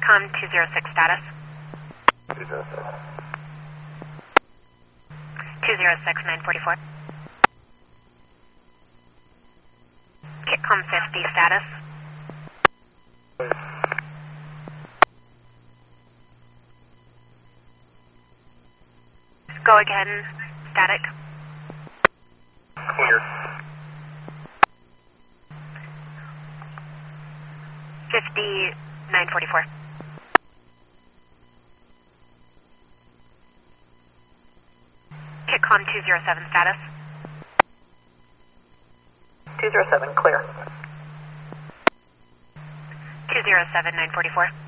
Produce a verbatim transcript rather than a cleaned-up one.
Kitcom two zero six status. two zero six. two zero six nine forty-four. Kitcom fifty status. Go again, static. Clear. fifty nine forty-four. Kitcom two zero seven status. two zero seven, clear. two zero seven nine forty-four.